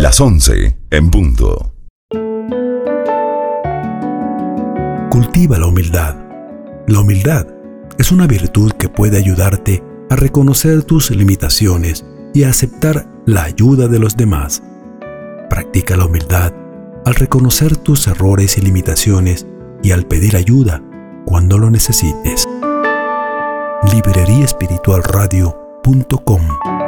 Las 11 en punto. Cultiva la humildad. La humildad es una virtud que puede ayudarte a reconocer tus limitaciones y a aceptar la ayuda de los demás. Practica la humildad al reconocer tus errores y limitaciones y al pedir ayuda cuando lo necesites. libreriaespiritualradio.com